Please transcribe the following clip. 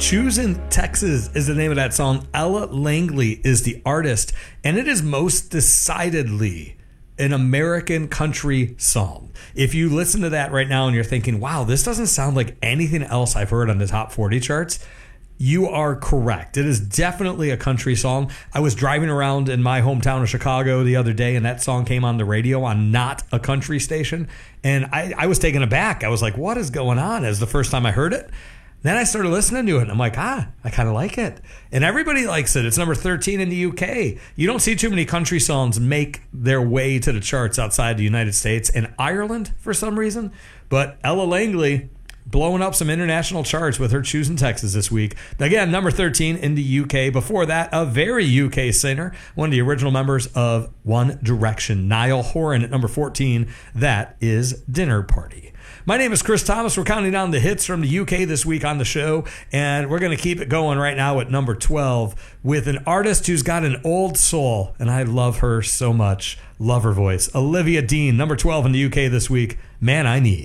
Choosin' Texas is the name of that song. Ella Langley is the artist, and it is most decidedly an American country song. If you listen to that right now and you're thinking, wow, this doesn't sound like anything else I've heard on the top 40 charts, you are correct. It is definitely a country song. I was driving around in my hometown of Chicago the other day, and that song came on the radio on not a country station, and I was taken aback. I was like, what is going on? It was the first time I heard it. Then I started listening to it, and I'm like, I kind of like it. And everybody likes it. It's number 13 in the UK. You don't see too many country songs make their way to the charts outside the United States and Ireland for some reason. But Ella Langley blowing up some international charts with her Choosin' Texas this week. Again, number 13 in the UK. Before that, a very UK singer, one of the original members of One Direction, Niall Horan at number 14. That is Dinner Party. My name is Chris Thomas. We're counting down the hits from the UK this week on the show, and we're going to keep it going right now at number 12 with an artist who's got an old soul, and I love her so much. Love her voice. Olivia Dean, number 12 in the UK this week, Man I Need.